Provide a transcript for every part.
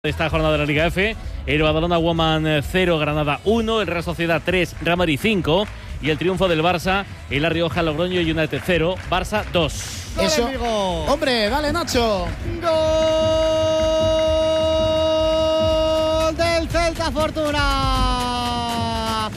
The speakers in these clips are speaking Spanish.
Esta jornada de la Liga F, el Badalona Woman 0, Granada 1, el Real Sociedad 3, Real Madrid 5 y el triunfo del Barça en La Rioja, Logroño United 0, Barça 2. Eso, hombre, dale Nacho. Gol del Celta Fortuna.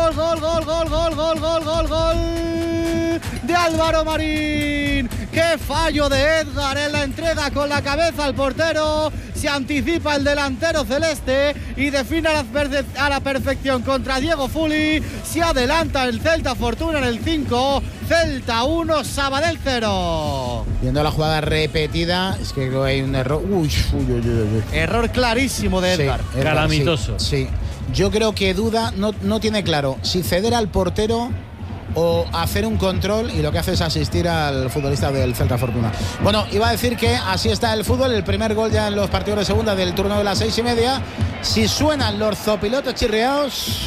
Gol de Álvaro Marín. Qué fallo de Edgar en la entrega con la cabeza al portero. Se anticipa el delantero celeste y define a la perfección contra Diego Fuli. Se adelanta el Celta Fortuna en el 5. Celta 1, Sabadell 0. Viendo la jugada repetida, es que creo que hay un error. Error clarísimo de Edgar. Sí, calamitoso. Sí. Yo creo que duda, no tiene claro si ceder al portero o hacer un control, y lo que hace es asistir al futbolista del Celta Fortuna. Bueno, iba a decir que así está el fútbol, el primer gol ya en los partidos de segunda del turno de las 6:30. Si suenan los zopilotos chirriaos,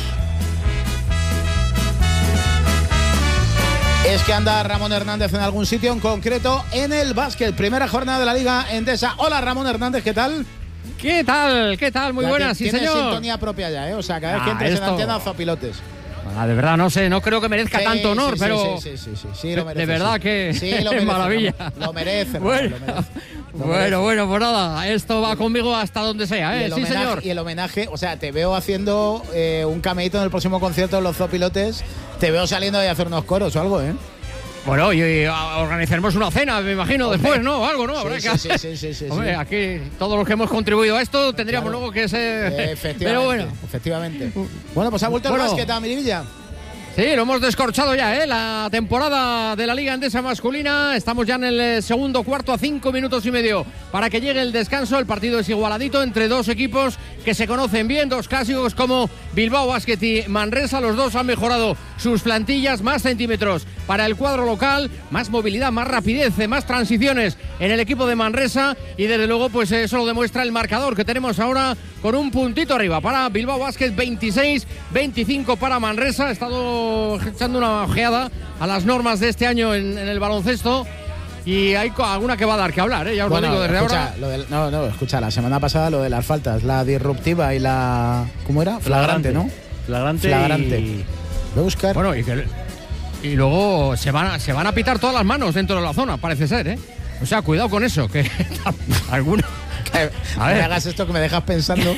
es que anda Ramón Hernández en algún sitio, en concreto en el básquet. Primera jornada de la Liga Endesa. Hola Ramón Hernández, ¿qué tal? ¿Qué tal? Muy buenas, sí señor. Tiene sintonía propia ya, ¿eh? O sea, cada vez que entres en antena, zopilotes. De verdad, no sé, no creo que merezca tanto honor, pero sí, lo merece. De verdad que sí, lo merece, maravilla. Lo merece. Bueno, pues nada, esto va conmigo hasta donde sea, ¿eh? Sí, señor. Y el homenaje, o sea, te veo haciendo un cameíto en el próximo concierto de los zopilotes. Te veo saliendo ahí a hacer unos coros o algo, ¿eh? Bueno, y organizaremos una cena, me imagino, después, ¿no? Algo, ¿no? Sí. Hombre, aquí todos los que hemos contribuido a esto tendríamos luego que ser... Efectivamente, pero bueno. Efectivamente. Bueno, pues ha vuelto el básquet a Miribilla. Sí, lo hemos descorchado ya, la temporada de la Liga Endesa masculina. Estamos ya en el segundo cuarto, a 5 minutos y medio para que llegue el descanso. El partido es igualadito entre dos equipos que se conocen bien, dos clásicos como Bilbao Basket y Manresa. Los dos han mejorado sus plantillas, más centímetros para el cuadro local, más movilidad, más rapidez, más transiciones en el equipo de Manresa, y desde luego pues eso lo demuestra el marcador que tenemos ahora con un puntito arriba para Bilbao Basket, 26-25 para Manresa. He estado echando una ojeada a las normas de este año en el baloncesto y hay alguna que va a dar que hablar, ya os lo digo desde ahora. Escucha, la semana pasada lo de las faltas, la disruptiva y la... ¿Cómo era? Flagrante, ¿no? Flagrante. Voy a buscar. Bueno, y luego se van a pitar todas las manos dentro de la zona, parece ser, ¿eh? O sea, cuidado con eso, que alguna... A ver, hagas esto que me dejas pensando.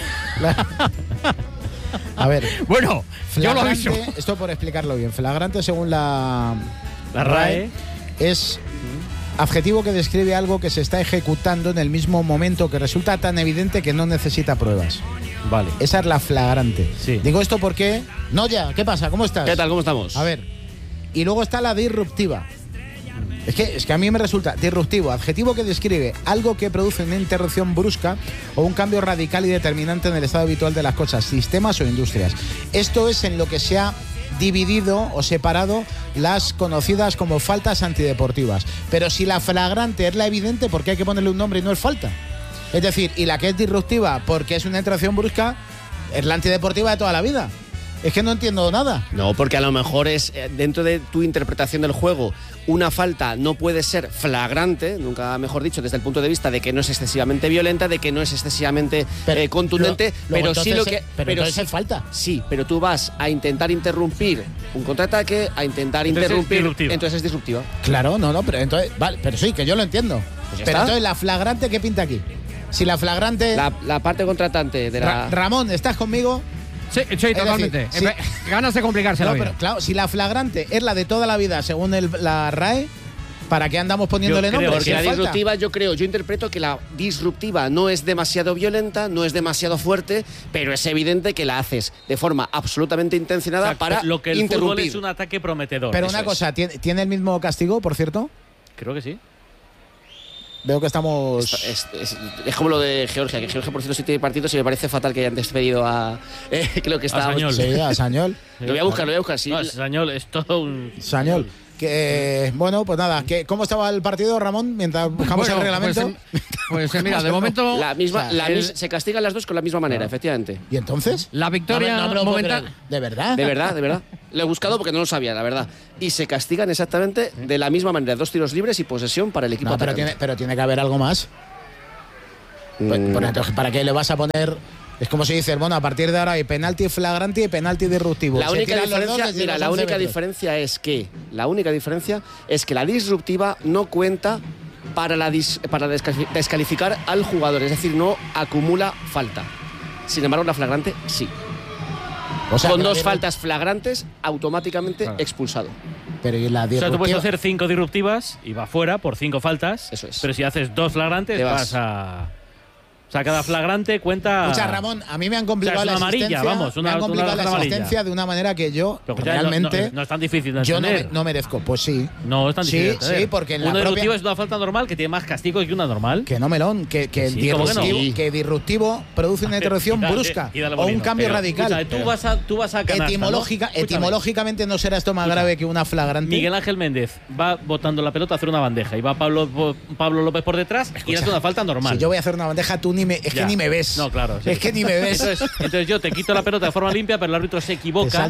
A ver. Bueno, yo lo aviso. Esto por explicarlo bien. Flagrante, según la RAE, es adjetivo que describe algo que se está ejecutando en el mismo momento, que resulta tan evidente que no necesita pruebas. Vale. Esa es la flagrante. Sí. Digo esto porque... Noya, ¿qué pasa? ¿Cómo estás? ¿Qué tal? ¿Cómo estamos? A ver. Y luego está la disruptiva. Es que a mí me resulta disruptivo, adjetivo que describe algo que produce una interrupción brusca o un cambio radical y determinante en el estado habitual de las cosas, sistemas o industrias. Esto es en lo que se ha dividido o separado las conocidas como faltas antideportivas. Pero si la flagrante es la evidente, ¿por qué hay que ponerle un nombre y no es falta? Es decir, y la que es disruptiva porque es una interrupción brusca, es la antideportiva de toda la vida. Es que no entiendo nada. No, porque a lo mejor es dentro de tu interpretación del juego, una falta no puede ser flagrante, nunca mejor dicho, desde el punto de vista de que no es excesivamente violenta, de que no es excesivamente contundente, pero sí lo que... Pero entonces es falta. Sí, pero tú vas a intentar interrumpir un contraataque, a intentar interrumpir... Entonces es disruptiva. Claro, pero entonces... Vale, pero sí, que yo lo entiendo. Pues pero entonces, ¿la flagrante qué pinta aquí? Si la flagrante... La parte contratante de la... Ramón, ¿estás conmigo? Sí, totalmente. Decir, ganas de complicarse la vida. Pero claro, si la flagrante es la de toda la vida, según la RAE, ¿para qué andamos poniéndole nombre? Porque la disruptiva, yo interpreto que la disruptiva no es demasiado violenta, no es demasiado fuerte, pero es evidente que la haces de forma absolutamente intencionada para lo que el interrumpir. fútbol es un ataque prometedor. Pero una cosa, ¿tiene el mismo castigo, por cierto? Creo que sí. Veo que estamos... Es como lo de Georgia, que Georgia, por cierto, sí tiene partidos y me parece fatal que hayan despedido a... creo que está... Sí, a Sañol. Lo voy a buscar, sí. No, Sañol es todo un... Sañol. Bueno, pues nada, ¿cómo estaba el partido, Ramón, mientras buscamos el reglamento? Pues mira, de momento... se castigan las dos con la misma manera, efectivamente. ¿Y entonces? La victoria momentánea... ¿De verdad? De verdad. Lo he buscado porque no lo sabía, la verdad. Y se castigan exactamente de la misma manera. 2 tiros libres y posesión para el equipo. No, pero tiene que haber algo más. Pues entonces, ¿para qué le vas a poner? Es como si dices, bueno, a partir de ahora hay penalti flagrante y penalti disruptivo. La única diferencia es que la disruptiva no cuenta para descalificar al jugador, es decir, no acumula falta. Sin embargo, la flagrante sí. O sea, con 2 faltas flagrantes, automáticamente expulsado. Pero ¿y la disruptiva? O sea, tú puedes hacer 5 disruptivas y va fuera por 5 faltas. Eso es. Pero si haces 2 flagrantes, vas a... O sea, cada flagrante cuenta... Escucha, Ramón, a mí me han complicado la asistencia. Me han complicado la asistencia de una manera que yo realmente... No es tan difícil de yo entender. no merezco. Pues sí. No es tan difícil. Sí, porque en una la disruptiva es una falta normal que tiene más castigo que una normal. Que no, melón. Que disruptivo produce una interrupción brusca o un cambio radical. Escucha, tú vas a canasta, etimológicamente no será esto más grave que una flagrante. Miguel Ángel Méndez va botando la pelota a hacer una bandeja y va Pablo López por detrás y hace una falta normal. Si yo voy a hacer una bandeja, tú ni me ves. No, claro. Sí. Es que ni me ves. Entonces yo te quito la pelota de forma limpia, pero el árbitro se equivoca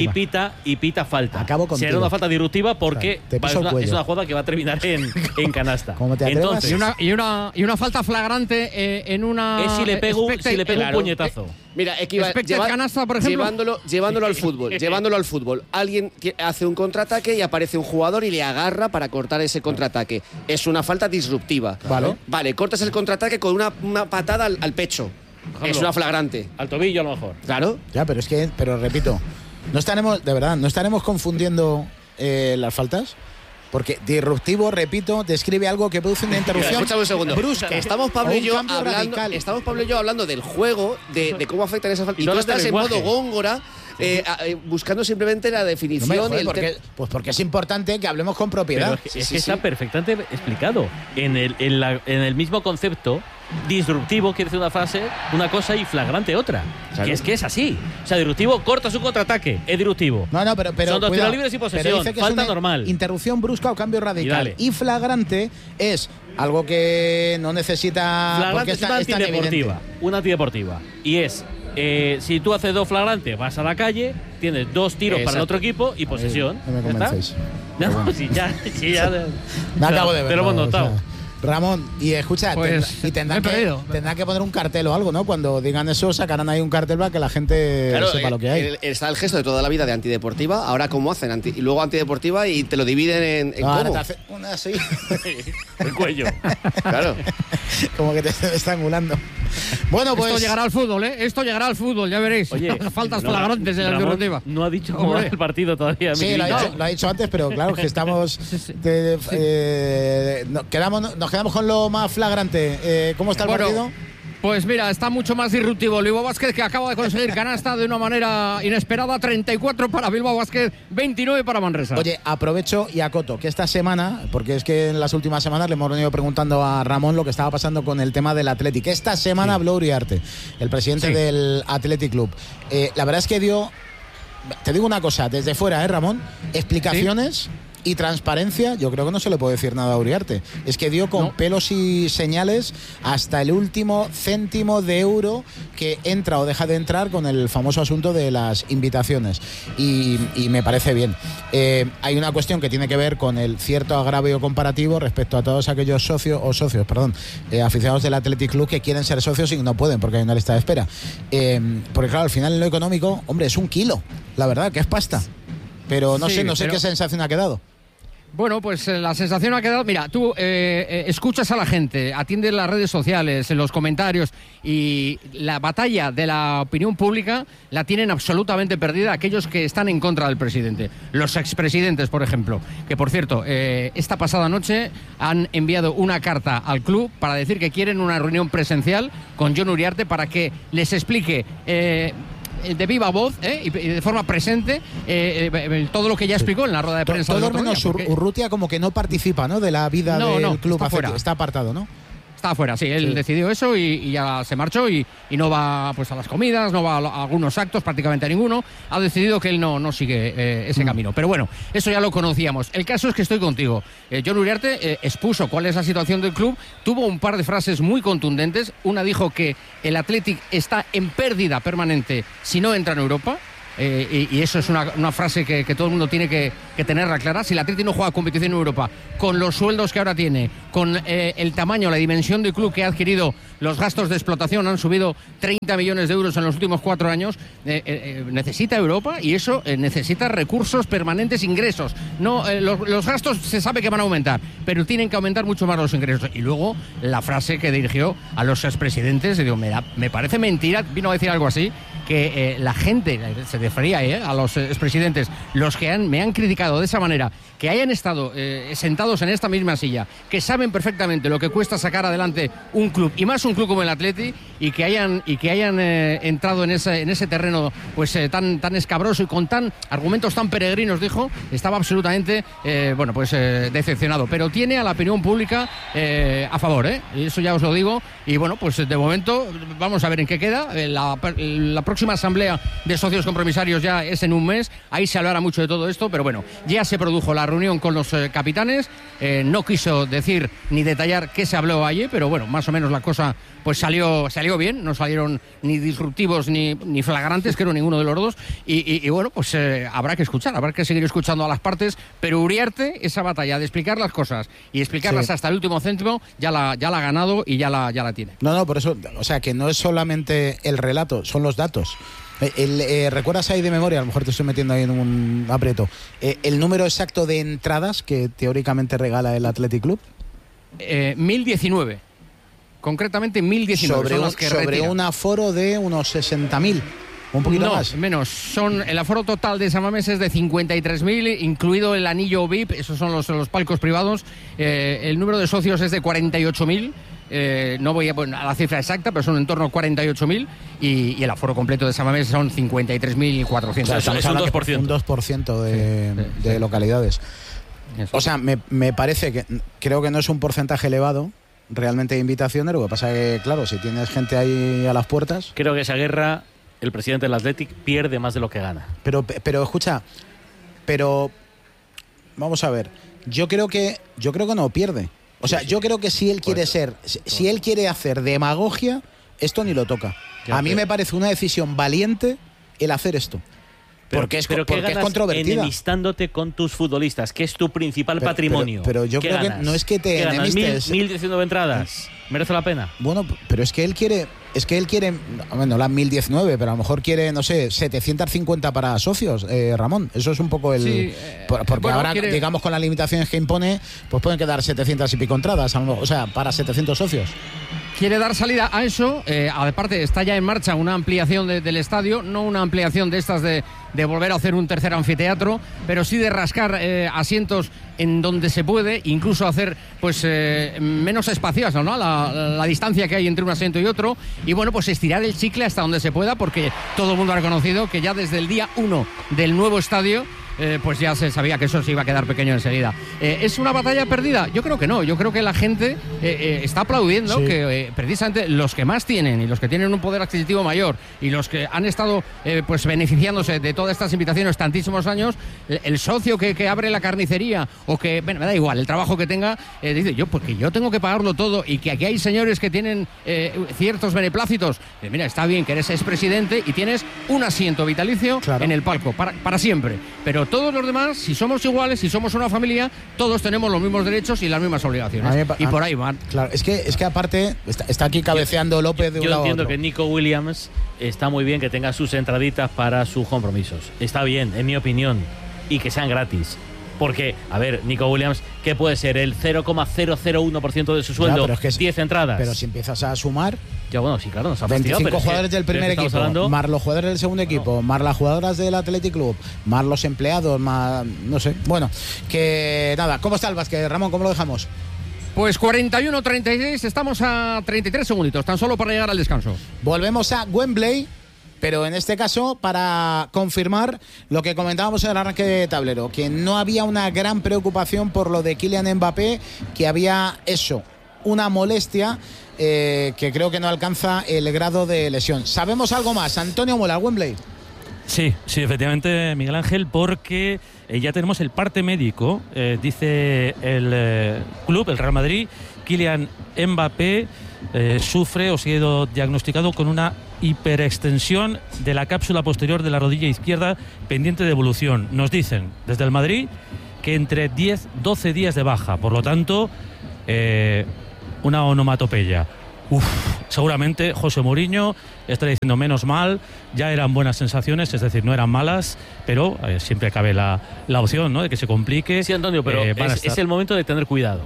y pita falta. Acabo contigo. Será una falta disruptiva porque es una jugada que va a terminar en canasta. ¿Cómo te atrevas? Entonces, y una falta flagrante en una... Es si le pego un puñetazo. Mira, canasta, por ejemplo. Llevándolo al fútbol. Alguien hace un contraataque y aparece un jugador y le agarra para cortar ese contraataque. Es una falta disruptiva. Vale, cortas el contraataque con una patada al pecho. Es una flagrante. Al tobillo a lo mejor. Claro. Ya, pero repito, no estaremos confundiendo las faltas. Porque disruptivo, repito, describe algo que produce una interrupción. Escúchame un segundo. Brusca. Estamos Pablo y yo hablando del juego, de cómo afectan esas faltas. Y tú estás en modo góngora. Buscando simplemente la definición. Porque es importante que hablemos con propiedad. Pero es que está perfectamente explicado. En el mismo concepto, disruptivo quiere decir una cosa y flagrante otra. Claro. Que es así. O sea, disruptivo corta su contraataque, es disruptivo. No, pero son 2 tiros libres y posesión. Falta normal. Interrupción brusca o cambio radical. Y flagrante es algo que no necesita. Flagrante es una antideportiva. Y es. Si tú haces 2 flagrantes, vas a la calle, tienes 2 tiros para el otro equipo y posesión. No me convencéis. No, si ya me acabo de ver. Te lo hemos notado. Ramón, y escucha, tendrán que poner un cartel o algo, ¿no? Cuando digan eso, sacarán ahí un cartel para que la gente sepa lo que hay. Está el gesto de toda la vida de antideportiva. Ahora, ¿cómo hacen? Y luego antideportiva y te lo dividen en ahora cómo. te hace una así. El cuello. Claro. Como que te está estrangulando. Bueno, pues. Esto llegará al fútbol, ¿eh? Esto llegará al fútbol, ya veréis. Oye, faltas flagrantes en la antideportiva. No ha dicho cómo va el partido todavía. Sí, lo ha dicho antes, pero claro que estamos. Nos quedamos con lo más flagrante. ¿Cómo está el partido? Pues mira, está mucho más disruptivo. Bilbao Basket, que acaba de conseguir canasta de una manera inesperada. 34 para Bilbao Basket, 29 para Manresa. Oye, aprovecho y acoto que esta semana, porque es que en las últimas semanas le hemos venido preguntando a Ramón lo que estaba pasando con el tema del Athletic. Esta semana habló Uriarte, el presidente del Athletic Club. La verdad es que dio, te digo una cosa, desde fuera, Ramón, explicaciones y transparencia. Yo creo que no se le puede decir nada a Uriarte. Es que dio con pelos y señales hasta el último céntimo de euro que entra o deja de entrar con el famoso asunto de las invitaciones. Y me parece bien. Hay una cuestión que tiene que ver con el cierto agravio comparativo respecto a todos aquellos aficionados del Athletic Club que quieren ser socios y no pueden porque hay una lista de espera. Porque claro, al final en lo económico, hombre, es 1 kilo. La verdad, que es pasta. Pero no sé qué sensación ha quedado. Bueno, pues la sensación ha quedado... Mira, tú escuchas a la gente, atiendes las redes sociales, en los comentarios, y la batalla de la opinión pública la tienen absolutamente perdida aquellos que están en contra del presidente. Los expresidentes, por ejemplo, que por cierto, esta pasada noche han enviado una carta al club para decir que quieren una reunión presencial con Jon Uriarte para que les explique... de viva voz y de forma presente todo lo que ya explicó en la rueda de prensa. Todo menos Urrutia como que no participa, ¿no, de la vida del club. Está apartado, ¿no? Está afuera, sí, él decidió eso y ya se marchó y no va pues a las comidas, no va a algunos actos, prácticamente a ninguno. Ha decidido que él no sigue ese camino. Pero bueno, eso ya lo conocíamos. El caso es que estoy contigo. Jon Uriarte expuso cuál es la situación del club, tuvo un par de frases muy contundentes. Una dijo que el Athletic está en pérdida permanente si no entra en Europa. y eso es una frase que todo el mundo tiene que tenerla clara. Si el Atleti no juega competición en Europa, con los sueldos que ahora tiene, con el tamaño, la dimensión del club que ha adquirido, los gastos de explotación han subido 30 millones de euros en los últimos 4 años, necesita Europa, y eso necesita recursos permanentes, ingresos. No, los gastos se sabe que van a aumentar, pero tienen que aumentar mucho más los ingresos. Y luego la frase que dirigió a los expresidentes, digo, me parece mentira, vino a decir algo así, que la gente, se refería a los expresidentes, los que me han criticado de esa manera, que hayan estado sentados en esta misma silla, que saben perfectamente lo que cuesta sacar adelante un club, y más un club como el Atleti, y que hayan entrado en ese terreno pues tan escabroso y con argumentos tan peregrinos, dijo, estaba absolutamente decepcionado. Pero tiene a la opinión pública a favor, eso ya os lo digo. Y bueno, pues de momento vamos a ver en qué queda. La próxima asamblea de socios compromisarios ya es en un mes, ahí se hablará mucho de todo esto, pero bueno, ya se produjo la reunión con los capitanes, no quiso decir ni detallar qué se habló allí, pero bueno, más o menos la cosa pues salió bien, no salieron ni disruptivos ni flagrantes, creo ninguno de los dos, y bueno, pues habrá que escuchar, habrá que seguir escuchando a las partes, pero Uriarte, esa batalla de explicar las cosas y explicarlas hasta el último céntimo, ya la ha ganado y ya la tiene. No, por eso, o sea, que no es solamente el relato, son los datos. ¿Recuerdas ahí de memoria? A lo mejor te estoy metiendo ahí en un aprieto. ¿El número exacto de entradas que teóricamente regala el Athletic Club? 1019. Concretamente 1019. Sobre un aforo de unos 60.000. Un poquito más. Menos. El aforo total de San Mamés es de 53.000, incluido el anillo VIP, esos son los palcos privados. El número de socios es de 48.000. No voy a la cifra exacta, pero son en torno a 48.000, y el aforo completo de San Mamés son 53.400. O sea, es un 2%. Un 2% de localidades. Eso. O sea, me parece que creo que no es un porcentaje elevado realmente de invitaciones. Lo que pasa es que, claro, si tienes gente ahí a las puertas. Creo que esa guerra, el presidente del Athletic pierde más de lo que gana. Pero escucha, vamos a ver. Yo creo que no pierde. O sea, yo creo que si él quiere hacer demagogia, esto ni lo toca. A mí me parece una decisión valiente el hacer esto. Porque es controvertida. Enemistándote con tus futbolistas, que es tu principal patrimonio. Pero yo creo que no es que te enemistes. 1.019 entradas. ¿Merece la pena? Bueno, pero es que él quiere, bueno, las 1.019, pero a lo mejor quiere, no sé, 750 para socios, Ramón. Eso es un poco el... Sí, porque bueno, ahora, digamos, con las limitaciones que impone, pues pueden quedar 700 y pico entradas, o sea, para 700 socios. Quiere dar salida a eso. Aparte, está ya en marcha una ampliación del estadio, no una ampliación de estas de volver a hacer un tercer anfiteatro, pero sí de rascar asientos en donde se puede, incluso hacer pues menos espaciosa, ¿no? La distancia que hay entre un asiento y otro, y bueno, pues estirar el chicle hasta donde se pueda, porque todo el mundo ha reconocido que ya desde el día 1 del nuevo estadio pues ya se sabía que eso se iba a quedar pequeño enseguida. ¿Es una batalla perdida? Yo creo que no. Yo creo que la gente está aplaudiendo que precisamente los que más tienen y los que tienen un poder adquisitivo mayor y los que han estado pues beneficiándose de todas estas invitaciones tantísimos años, el socio que abre la carnicería o que, bueno, me da igual, el trabajo que tenga, dice porque yo tengo que pagarlo todo, y que aquí hay señores que tienen ciertos beneplácitos. Mira, está bien que eres expresidente y tienes un asiento vitalicio en el palco para siempre, pero todos los demás, si somos iguales, si somos una familia, todos tenemos los mismos derechos y las mismas obligaciones. Y por ahí van. Claro, es que aparte está aquí cabeceando López de un lado a otro. Yo entiendo que Nico Williams está muy bien que tenga sus entraditas para sus compromisos. Está bien, en mi opinión, y que sean gratis. Porque, a ver, Nico Williams, ¿qué puede ser? El 0,001% de su sueldo, pero es que 10 entradas. Pero si empiezas a sumar... Ya, bueno, sí, claro, nos ha 25 jugadores del primer equipo, más los jugadores del segundo equipo, más las jugadoras del Athletic Club, más los empleados, más... no sé. Bueno, que nada, ¿cómo está el básquet, Ramón? ¿Cómo lo dejamos? Pues 41-36, estamos a 33 segunditos, tan solo para llegar al descanso. Volvemos a Wembley, pero en este caso para confirmar lo que comentábamos en el arranque de tablero, que no había una gran preocupación por lo de Kylian Mbappé, que había una molestia que creo que no alcanza el grado de lesión. ¿Sabemos algo más? Antonio Mola, Wembley. Sí, efectivamente, Miguel Ángel, porque ya tenemos el parte médico, dice el club, el Real Madrid. Kylian Mbappé sufre o ha sido diagnosticado con una hiperextensión de la cápsula posterior de la rodilla izquierda pendiente de evolución. Nos dicen desde el Madrid que entre 10-12 días de baja, por lo tanto, una onomatopeya. Seguramente José Mourinho estaría diciendo menos mal, ya eran buenas sensaciones, es decir, no eran malas, pero siempre cabe la opción, ¿no?, de que se complique. Sí, Antonio, pero es el momento de tener cuidado.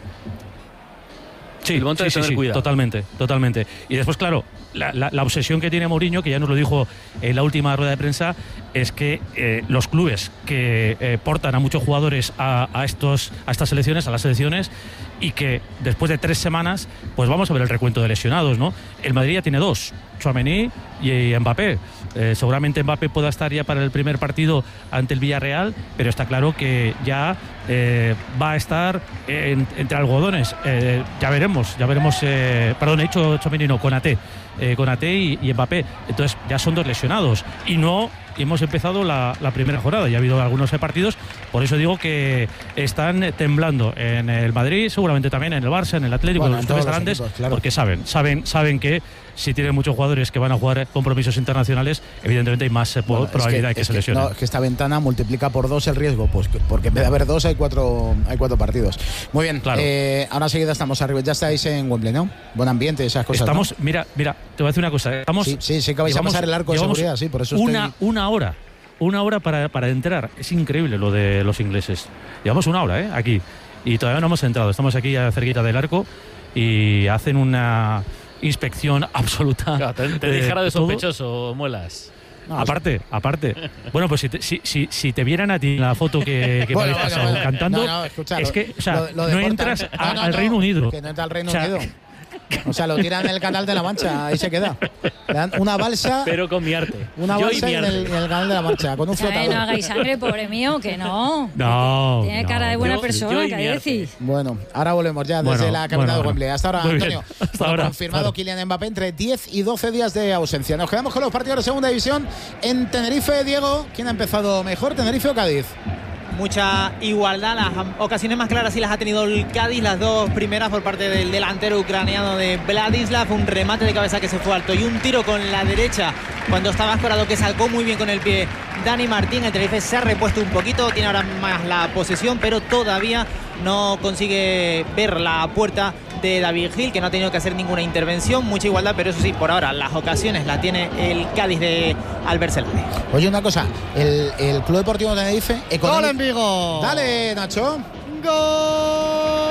Sí, totalmente. Y después, claro, la obsesión que tiene Mourinho, que ya nos lo dijo en la última rueda de prensa, es que los clubes que portan a muchos jugadores a estas selecciones, a las selecciones, y que después de 3 semanas, pues vamos a ver el recuento de lesionados, ¿no? El Madrid ya tiene 2, Tchouaméni y Mbappé. Seguramente Mbappé pueda estar ya para el primer partido ante el Villarreal, pero está claro que ya va a estar entre algodones. Ya veremos. Perdón, he dicho Tchouaméni, no, Konaté y Mbappé. Entonces ya son 2 lesionados y no hemos empezado la primera jornada. Ya ha habido algunos partidos, por eso digo que están temblando en el Madrid, seguramente también en el Barça, en el Atlético, en los clubes grandes, claro. Porque saben que si tienen muchos jugadores que van a jugar compromisos internacionales, evidentemente hay más probabilidad de que se lesionen. No, es que esta ventana multiplica por 2 el riesgo, pues porque en vez de haber 2 hay 4 partidos. Muy bien, claro. Ahora enseguida estamos arriba. Ya estáis en Wembley, ¿no? Buen ambiente, esas cosas. Estamos, ¿no? Mira, te voy a decir una cosa. Sí, que vais a pasar el arco de seguridad, sí, por eso una hora para entrar. Es increíble lo de los ingleses. Llevamos 1 hora, aquí. Y todavía no hemos entrado. Estamos aquí cerquita del arco y hacen una inspección absoluta. Claro, te dijera de sospechoso, Muelas. No, aparte. Bueno, pues si te vieran a ti en la foto que me habéis pasado cantando, escucha, es que no entras al Reino Unido. Que no entra al Reino Unido. O sea, lo tiran en el Canal de la Mancha, ahí se queda. Le dan una balsa. Pero con mi arte. Una balsa en el Canal de la Mancha, con un flotador. No hagáis sangre, pobre mío, que no. No. Tiene cara de buena persona, ¿qué decís? Bueno, ahora volvemos ya desde la capital de Wembley. Hasta ahora, Antonio. Confirmado Kylian Mbappé entre 10 y 12 días de ausencia. Nos quedamos con los partidos de segunda división en Tenerife. Diego, ¿quién ha empezado mejor, Tenerife o Cádiz? Mucha igualdad, las ocasiones más claras sí las ha tenido el Cádiz, las 2 primeras por parte del delantero ucraniano de Vladislav, un remate de cabeza que se fue alto y un tiro con la derecha cuando estaba escorado que sacó muy bien con el pie Dani Martín. El Tenerife se ha repuesto un poquito, tiene ahora más la posesión, pero todavía no consigue ver la puerta de David Gil, que no ha tenido que hacer ninguna intervención. Mucha igualdad, pero eso sí, por ahora las ocasiones las tiene el Cádiz de Albert Celade. Oye, una cosa, el Club Deportivo de Tenerife... ¡Gol en Vigo! ¡Dale, Nacho! ¡Gol!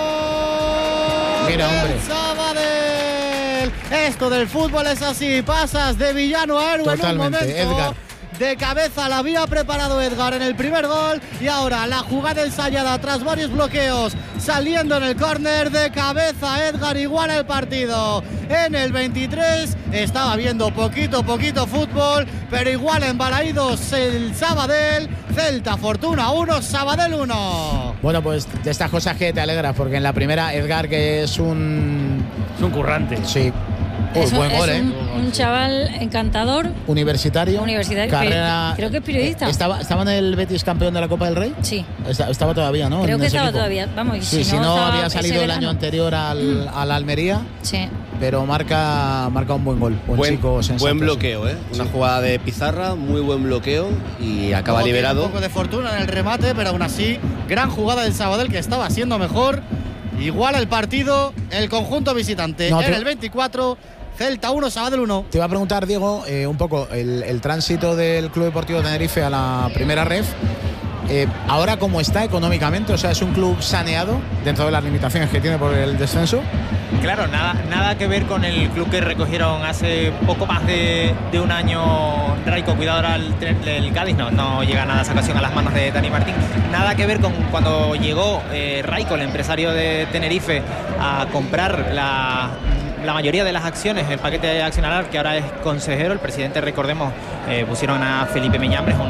Mira, hombre. Sabadell. Esto del fútbol es así, pasas de villano a héroe. Totalmente, en un momento. Edgar. De cabeza la había preparado Edgar en el primer gol y ahora la jugada ensayada tras varios bloqueos saliendo en el córner. De cabeza Edgar iguala el partido. En el 23 estaba viendo poquito fútbol, pero igual en Balaídos el Sabadell. Celta Fortuna 1, Sabadell 1. Bueno, pues de estas cosas que te alegras, porque en la primera Edgar, que es un currante. Sí. Buen gol, un chaval encantador. Universitario. Carrera, creo que es periodista. ¿Estaba en el Betis campeón de la Copa del Rey? Sí. Estaba todavía, ¿no? Creo que estaba todavía. Vamos, sí, si no había salido el año anterior al Almería. Sí. Pero marca un buen gol. Buen bloqueo, Una jugada de pizarra, muy buen bloqueo y acaba liberado. Un poco de fortuna en el remate, pero aún así, gran jugada del Sabadell, que estaba siendo mejor. Igual el partido, el conjunto visitante. En el 24, Celta 1, Sabadell 1. Te iba a preguntar, Diego, un poco el tránsito del Club Deportivo Tenerife a la primera ref. Ahora, ¿cómo está económicamente? O sea, ¿es un club saneado dentro de las limitaciones que tiene por el descenso? Claro, nada que ver con el club que recogieron hace poco más de un año Raico. Cuidado ahora el Cádiz, no llega nada esa ocasión a las manos de Dani Martín. Nada que ver con cuando llegó Raico, el empresario de Tenerife, a comprar la mayoría de las acciones, el paquete accionarial, que ahora es consejero. El presidente, recordemos, pusieron a Felipe Miñambres, un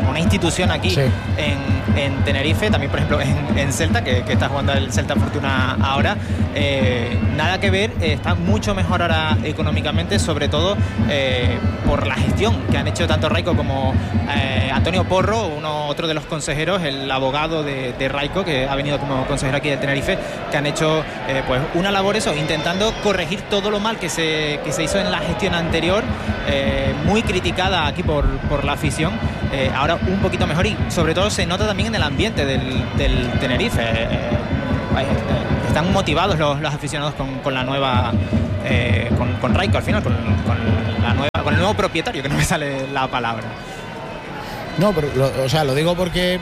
una institución aquí Sí. en Tenerife, también por ejemplo en Celta, que está jugando el Celta Fortuna ahora. Nada que ver, está mucho mejor ahora económicamente, sobre todo por la gestión que han hecho tanto Raico como Antonio Porro, otro de los consejeros, el abogado de Raico, que ha venido como consejero aquí de Tenerife, que han hecho pues una labor intentando corregir todo lo mal que se hizo en la gestión anterior, muy criticada aquí por la afición. Ahora un poquito mejor, y sobre todo se nota también en el ambiente del Tenerife. Están motivados los aficionados con la nueva, con Raico al final, con el nuevo propietario, que no me sale la palabra. No, pero lo digo porque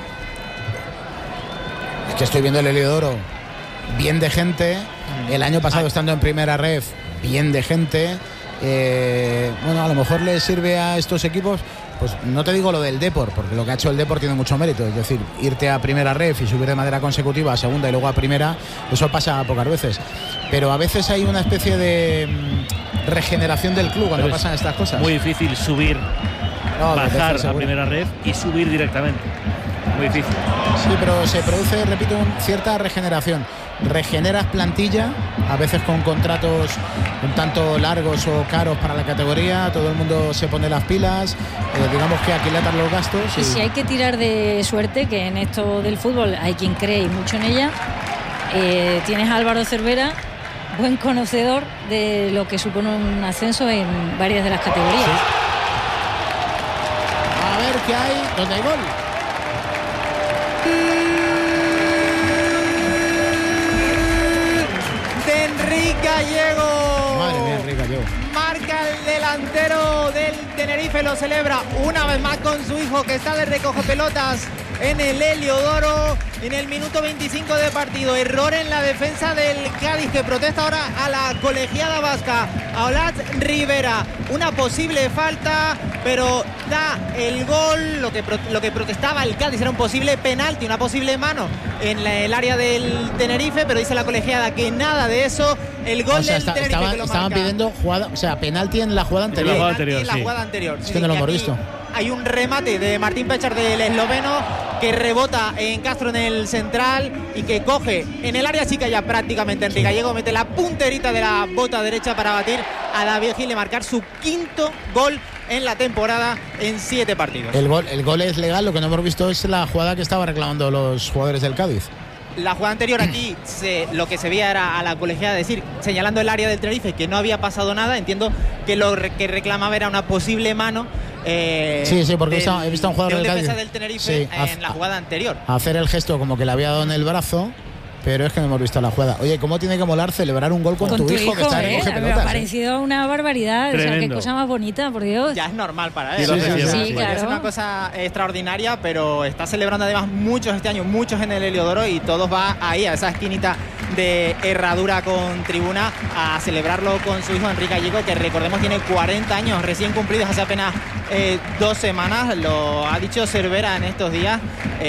es que estoy viendo el Heliodoro bien de gente. El año pasado, estando en primera ref, bien de gente. Bueno, a lo mejor le sirve a estos equipos, pues no te digo lo del Depor, porque lo que ha hecho el Depor tiene mucho mérito. Es decir, irte a primera ref y subir de manera consecutiva a segunda y luego a primera, eso pasa pocas veces. Pero a veces hay una especie de regeneración del club cuando pasan estas cosas. Muy difícil subir, bajar a primera ref y subir directamente. Muy difícil. Sí, pero se produce, repito, cierta regeneración. Regeneras plantilla, a veces con contratos un tanto largos o caros para la categoría, todo el mundo se pone las pilas, digamos que aquilatan los gastos. Y si hay que tirar de suerte, que en esto del fútbol hay quien cree y mucho en ella, tienes a Álvaro Cervera, buen conocedor de lo que supone un ascenso en varias de las categorías. Sí. A ver qué hay, donde hay gol. Gallego. Madre mía, Enrique Gallego. Marca el delantero del Tenerife, lo celebra una vez más con su hijo, que está de recoge pelotas en el Heliodoro en el minuto 25 de partido. Error en la defensa del Cádiz, que protesta ahora a la colegiada vasca, a Olat Rivera. Una posible falta, pero da el gol. Lo que protestaba el Cádiz era un posible penalti, una posible mano en el área del Tenerife, pero dice la colegiada que nada de eso. El gol del Tenerife estaban pidiendo jugada, o sea, penalti en la jugada anterior. En la jugada anterior. Es que no lo hemos visto. Hay un remate de Martín Pechar, del esloveno, que rebota en Castro en el central y que coge en el área chica ya prácticamente Enrique Gallego, mete la punterita de la bota derecha para batir a David Gil y marcar su quinto gol en la temporada en 7 partidos. El gol es legal, lo que no hemos visto es la jugada que estaban reclamando los jugadores del Cádiz. La jugada anterior aquí lo que se veía era a la colegiada decir, señalando el área del Tenerife, que no había pasado nada. Entiendo que lo que reclamaba era una posible mano. Sí, porque he visto a un jugador del Cádiz del Tenerife en la jugada anterior. Hacer el gesto como que le había dado en el brazo, pero es que no hemos visto la jugada. Oye, ¿cómo tiene que molar celebrar un gol con tu hijo que está en coge pelotas? Me ha parecido una barbaridad. O sea, qué cosa más bonita, por Dios. Ya es normal para él. Sí, claro. Es una cosa extraordinaria, pero está celebrando además muchos este año, muchos en el Heliodoro, y todos va ahí a esa esquinita de Herradura con tribuna a celebrarlo con su hijo Enrique Gallego, que recordemos tiene 40 años recién cumplidos hace apenas 2 semanas. Lo ha dicho Cervera en estos días.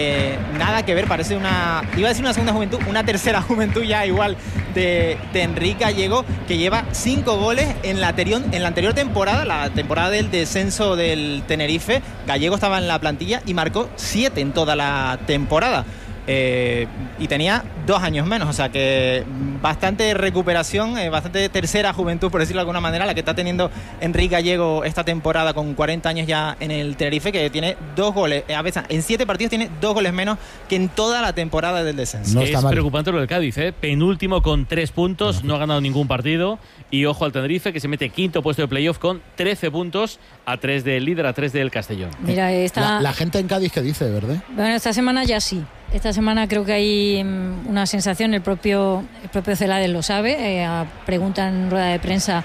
Nada que ver, parece iba a decir una segunda juventud, una tercera juventud ya igual de Enrique Gallego, que lleva 5 goles en la anterior temporada, la temporada del descenso del Tenerife. Gallego estaba en la plantilla y marcó 7 en toda la temporada. Y tenía 2 años menos, o sea que bastante recuperación, bastante tercera juventud, por decirlo de alguna manera, la que está teniendo Enrique Gallego esta temporada con 40 años ya en el Tenerife, que tiene 2 goles, a veces en 7 partidos tiene 2 goles menos que en toda la temporada del descenso. No es preocupante lo del Cádiz, penúltimo con 3 puntos, no ha ganado ningún partido, y ojo al Tenerife, que se mete quinto puesto de playoff con 13 puntos, a 3 del líder, a 3 del Castellón. Mira, la gente en Cádiz, ¿qué dice, verdad? Bueno, esta semana ya sí. Esta semana creo que hay una sensación, el propio Celades lo sabe, a pregunta en rueda de prensa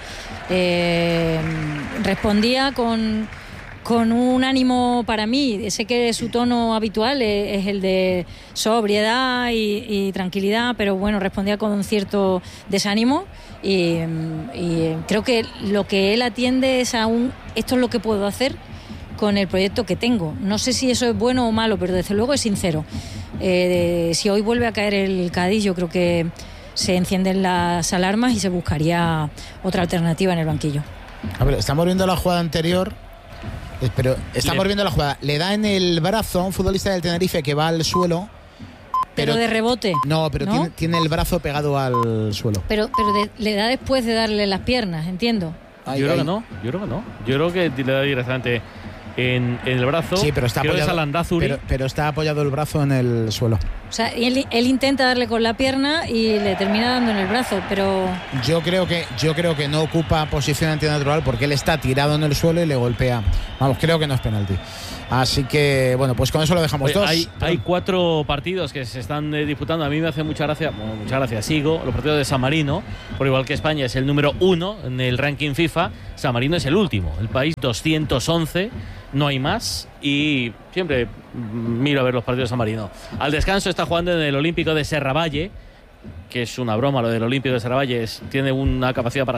respondía con un ánimo, para mí, sé que su tono habitual es el de sobriedad y tranquilidad, pero bueno, respondía con un cierto desánimo y creo que lo que él atiende es esto es lo que puedo hacer con el proyecto que tengo. No sé si eso es bueno o malo, pero desde luego es sincero. Si hoy vuelve a caer el Cádiz, yo creo que se encienden las alarmas y se buscaría otra alternativa en el banquillo. A ver, estamos viendo la jugada anterior Pero estamos viendo la jugada. Le da en el brazo a un futbolista del Tenerife que va al suelo. Pero de rebote. No, pero ¿no? Tiene el brazo pegado al suelo. Pero le da después de darle las piernas, entiendo. Yo creo que no. Yo creo que le da directamente en el brazo. Sí, pero está creo apoyado. Que es a Landázuri. Pero está apoyado el brazo en el suelo. O sea, él intenta darle con la pierna y le termina dando en el brazo, pero Yo creo que no ocupa posición antinatural porque él está tirado en el suelo y le golpea. Vamos, creo que no es penalti. Así que, bueno, pues con eso lo dejamos. Oye, hay 4 partidos que se están disputando. A mí me hace mucha gracia, sigo los partidos de San Marino, por igual que España es el número 1 en el ranking FIFA, San Marino es el último, el país 211, no hay más, y siempre miro a ver los partidos de San Marino. Al descanso está jugando en el Olímpico de Serravalle, que es una broma lo del Olímpico de Serravalle, tiene una capacidad para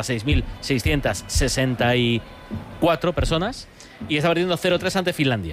6.664 personas, y está perdiendo 0-3 ante Finlandia.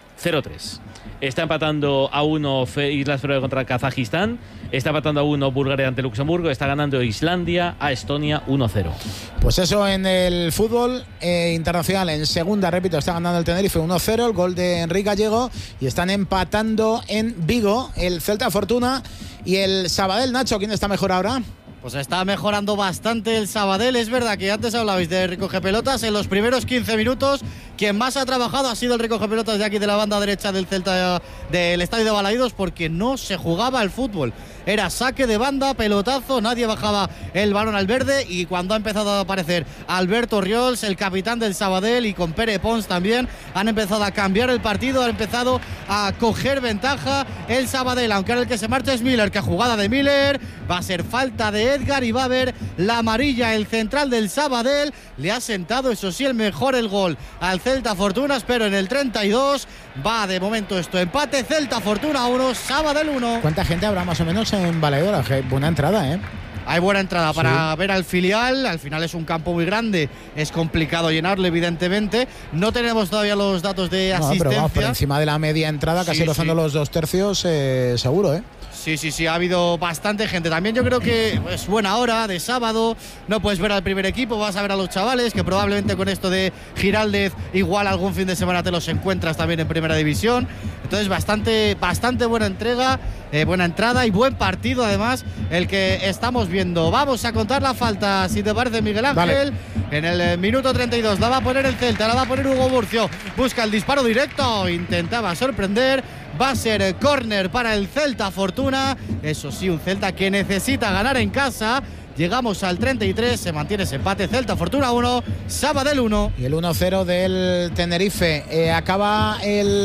0-3. Está empatando a 1 Islas Feroe contra Kazajistán. Está empatando a 1 Bulgaria ante Luxemburgo. Está ganando Islandia a Estonia 1-0. Pues eso en el fútbol internacional. En segunda, repito, está ganando el Tenerife 1-0. El gol de Enrique Gallego. Y están empatando en Vigo el Celta Fortuna y el Sabadell. Nacho, ¿quién está mejor ahora? Pues está mejorando bastante el Sabadell. Es verdad que antes hablabais de recogepelotas. En los primeros 15 minutos, quien más ha trabajado ha sido el recogepelotas de aquí de la banda derecha del Celta del estadio de Balaídos, porque no se jugaba el fútbol. Era saque de banda, pelotazo, nadie bajaba el balón al verde, y cuando ha empezado a aparecer Alberto Riols, el capitán del Sabadell, y con Pere Pons también, han empezado a cambiar el partido, han empezado a coger ventaja el Sabadell, aunque ahora el que se marcha es Miller, que jugada de Miller, va a ser falta de Edgar y va a haber la amarilla. El central del Sabadell le ha sentado, eso sí, el mejor el gol al Celta Fortunas, pero en el 32 va de momento esto, empate, Celta Fortuna 1, Sabadell 1. ¿Cuánta gente habrá más o menos en Balaídos? Buena entrada, ¿eh? Hay buena entrada para ver al filial. Al final es un campo muy grande, es complicado llenarlo, evidentemente. No tenemos todavía los datos de asistencia. Pero vamos, por encima de la media entrada, casi rozando los 2 tercios, seguro, ¿eh? Sí, ha habido bastante gente. También yo creo que es buena hora de sábado, no puedes ver al primer equipo, vas a ver a los chavales, que probablemente con esto de Giraldez igual algún fin de semana te los encuentras también en primera división. Entonces bastante buena entrega, buena entrada y buen partido además el que estamos viendo. Vamos a contar la falta, si te parece, Miguel Ángel. Vale. En el minuto 32 la va a poner el Celta, la va a poner Hugo Murcio, busca el disparo directo, intentaba sorprender. Va a ser córner para el Celta Fortuna. Eso sí, un Celta que necesita ganar en casa. Llegamos al 33, se mantiene ese empate. Celta Fortuna 1, Sabadell 1. Y el 1-0 del Tenerife. Acaba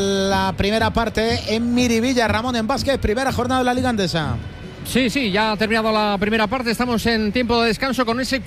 la primera parte en Miribilla. Ramón, en básquet, primera jornada de la Liga Endesa. Sí, ya ha terminado la primera parte, estamos en tiempo de descanso con ese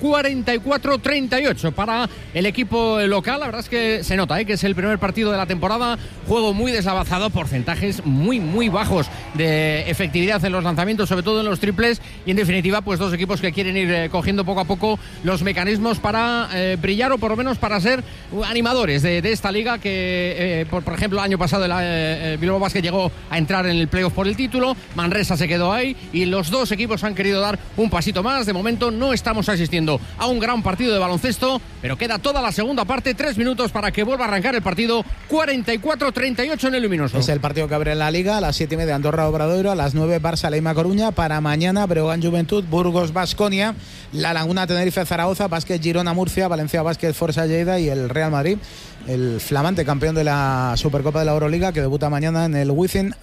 44-38 para el equipo local. La verdad es que se nota que es el primer partido de la temporada, juego muy deslavazado, porcentajes muy bajos de efectividad en los lanzamientos, sobre todo en los triples, y en definitiva pues dos equipos que quieren ir cogiendo poco a poco los mecanismos para brillar, o por lo menos para ser animadores de esta liga que, por ejemplo, el año pasado el Bilbao Basket llegó a entrar en el playoff por el título, Manresa se quedó ahí y los dos equipos han querido dar un pasito más. De momento no estamos asistiendo a un gran partido de baloncesto, pero queda toda la segunda parte, 3 minutos para que vuelva a arrancar el partido. 44-38 en el Luminoso. Es el partido que abre la Liga, a las 7:30 Andorra Obradoiro, a las 9 Barça Leima Coruña, para mañana Breogán Juventud, Burgos Baskonia, La Laguna Tenerife Zaragoza, Básquet Girona Murcia, Valencia Básquet Forza Lleida y el Real Madrid, el flamante campeón de la Supercopa de la Euroliga, que debuta mañana en el Wizzing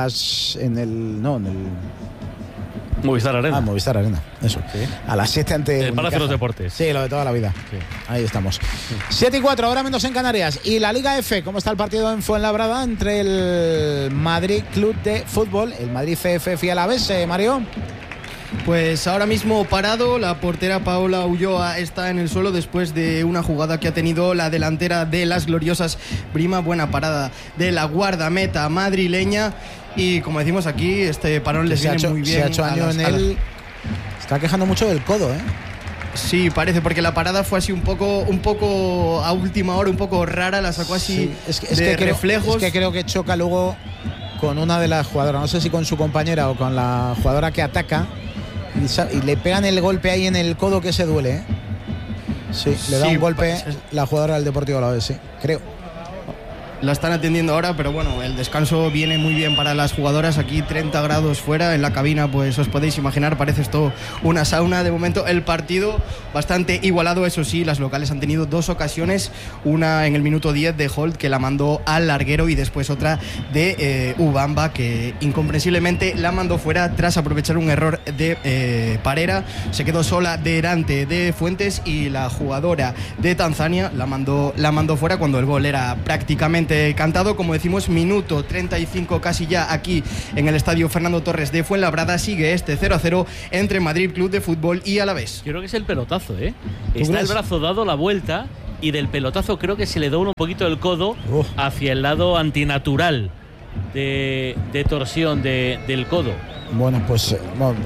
Movistar Arena. Movistar Arena, eso. Sí. A las 7 ante el Palacio de los Deportes. Sí, lo de toda la vida. Sí. Ahí estamos. 7:04, ahora menos en Canarias. Y la Liga F, ¿cómo está el partido en Fuenlabrada entre el Madrid Club de Fútbol, el Madrid CFF y Alavés, Mario? Pues ahora mismo parado, la portera Paola Ulloa está en el suelo después de una jugada que ha tenido la delantera de las gloriosas Brima. Buena parada de la guardameta madrileña. Y como decimos aquí, este parón les viene muy bien. Se ha hecho año en él. Está quejando mucho del codo, ¿eh? Sí, parece, porque la parada fue así un poco a última hora, un poco rara, la sacó así de reflejos. Es que creo que choca luego con una de las jugadoras, no sé si con su compañera o con la jugadora que ataca, y le pegan el golpe ahí en el codo que se duele, ¿eh? Sí, le da un golpe la jugadora del Deportivo Alavés, sí, creo. la están atendiendo ahora, pero bueno, el descanso viene muy bien para las jugadoras. Aquí 30 grados fuera, en la cabina, pues os podéis imaginar, parece esto una sauna. De momento el partido bastante igualado, eso sí, las locales han tenido 2 ocasiones, una en el minuto 10 de Holt, que la mandó al larguero, y después otra de Ubamba, que incomprensiblemente la mandó fuera tras aprovechar un error de Parera. Se quedó sola delante de Fuentes, y la jugadora de Tanzania la mandó fuera cuando el gol era prácticamente cantado. Como decimos, minuto 35 casi ya aquí en el estadio Fernando Torres de Fuenlabrada. Sigue este 0-0 entre Madrid Club de Fútbol y Alavés. Yo creo que es el pelotazo, Está el brazo dado la vuelta, y del pelotazo creo que se le dobla un poquito el codo hacia el lado antinatural de torsión del codo. Bueno, pues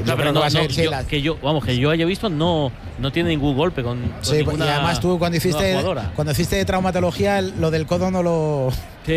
que yo haya visto no tiene ningún golpe con sí, y además tú cuando hiciste traumatología, lo del codo no lo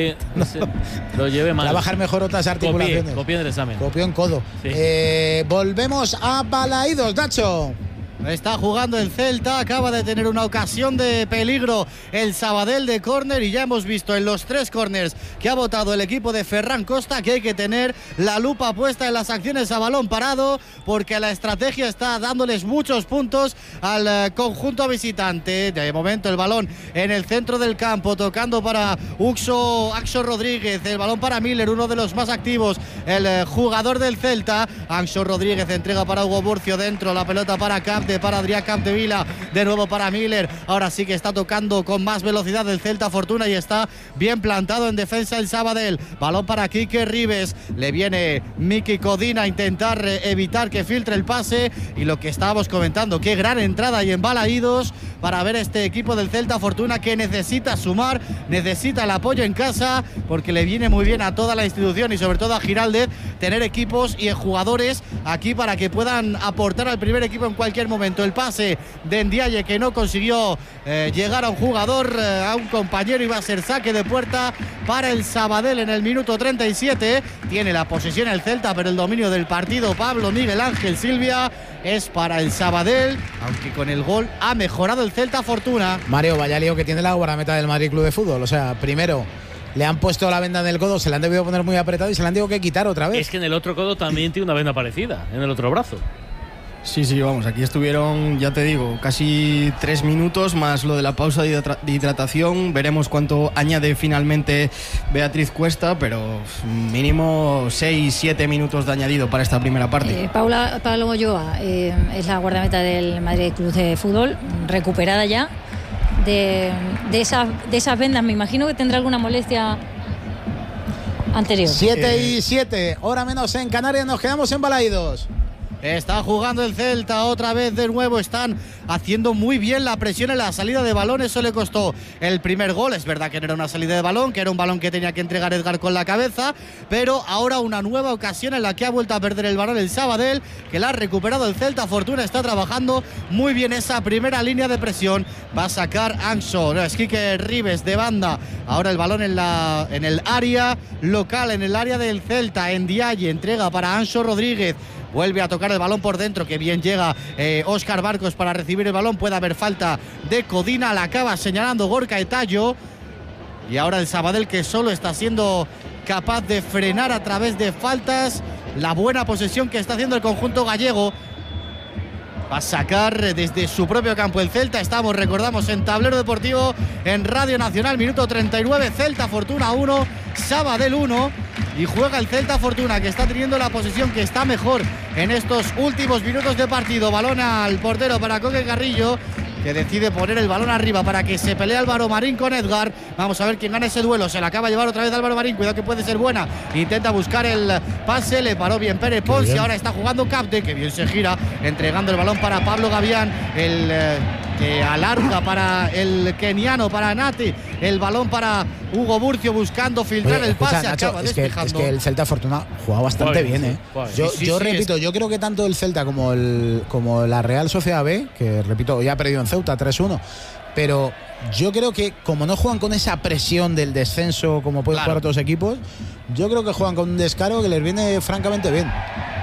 lo llevé mal. Trabajar mejor otras articulaciones. Copié en el examen. Copió en codo. Sí. Volvemos a Balaídos, Nacho. Está jugando el Celta, acaba de tener una ocasión de peligro el Sabadell de córner, y ya hemos visto en los 3 córners que ha votado el equipo de Ferran Costa que hay que tener la lupa puesta en las acciones a balón parado, porque la estrategia está dándoles muchos puntos al conjunto visitante. De momento el balón en el centro del campo, tocando para Axo Rodríguez, el balón para Miller, uno de los más activos, el jugador del Celta. Axo Rodríguez entrega para Hugo Burcio, dentro la pelota para para Adrià Capdevila, de nuevo para Miller. Ahora sí que está tocando con más velocidad el Celta Fortuna, y está bien plantado en defensa el Sabadell. Balón para Quique Ribes, le viene Miki Codina a intentar evitar que filtre el pase, y lo que estábamos comentando, qué gran entrada y en Balaídos para ver este equipo del Celta Fortuna, que necesita sumar, necesita el apoyo en casa, porque le viene muy bien a toda la institución y sobre todo a Giraldez tener equipos y jugadores aquí para que puedan aportar al primer equipo en cualquier momento. El pase de Ndiaye, que no consiguió llegar a un jugador, a un compañero, iba a ser saque de puerta para el Sabadell en el minuto 37. Tiene la posesión el Celta, pero el dominio del partido, Pablo Miguel Ángel Silvia, es para el Sabadell, aunque con el gol ha mejorado el Celta Fortuna. Mario, vaya lío que tiene la guardameta del Madrid Club de Fútbol. O sea, primero le han puesto la venda en el codo, se la han debido poner muy apretado y se la han tenido que quitar otra vez. Es que en el otro codo también tiene una venda parecida, en el otro brazo. Sí, vamos, aquí estuvieron, ya te digo, casi 3 minutos más lo de la pausa de hidratación. Veremos cuánto añade finalmente Beatriz Cuesta, pero mínimo 6-7 minutos de añadido para esta primera parte. Pablo Ulloa es la guardameta del Madrid Club de Fútbol, recuperada ya de esas vendas. Me imagino que tendrá alguna molestia anterior. 7:07, hora menos en Canarias, nos quedamos en Balaídos. Está jugando el Celta otra vez de nuevo. Están haciendo muy bien la presión en la salida de balón. Eso le costó el primer gol. Es verdad que no era una salida de balón, que era un balón que tenía que entregar Edgar con la cabeza, pero ahora una nueva ocasión en la que ha vuelto a perder el balón el Sabadell, que la ha recuperado el Celta Fortuna. Está trabajando muy bien esa primera línea de presión. Va a sacar Anxo, es Quique Ribes de banda. Ahora el balón en el área local, en el área del Celta. Ndiaye entrega para Anxo Rodríguez. Vuelve a tocar el balón por dentro, que bien llega Óscar Barcos para recibir el balón. Puede haber falta de Codina, la acaba señalando Gorka Etallo. Y ahora el Sabadell, que solo está siendo capaz de frenar a través de faltas la buena posesión que está haciendo el conjunto gallego. Va a sacar desde su propio campo el Celta. Estamos, recordamos, en Tablero Deportivo, en Radio Nacional, minuto 39, Celta Fortuna 1, Sabadell 1. Y juega el Celta Fortuna, que está teniendo la posesión, que está mejor en estos últimos minutos de partido. Balón al portero para Coque Carrillo, que decide poner el balón arriba para que se pelee Álvaro Marín con Edgar. Vamos a ver quién gana ese duelo. Se la acaba de llevar otra vez Álvaro Marín. Cuidado que puede ser buena. Intenta buscar el pase. Le paró bien Pérez Pons. Y ahora está jugando Capde, que bien se gira, entregando el balón para Pablo Gavián. Que alarga para el keniano, para Nati. El balón para Hugo Burcio, buscando filtrar el pase. Nacho, acaba es despejando. que el Celta Fortuna juega bastante bien, Yo repito, yo creo que tanto el Celta como la Real Sociedad B, que repito, ya ha perdido en Ceuta 3-1, pero yo creo que como no juegan con esa presión del descenso como pueden jugar otros equipos, yo creo que juegan con un descaro que les viene francamente bien.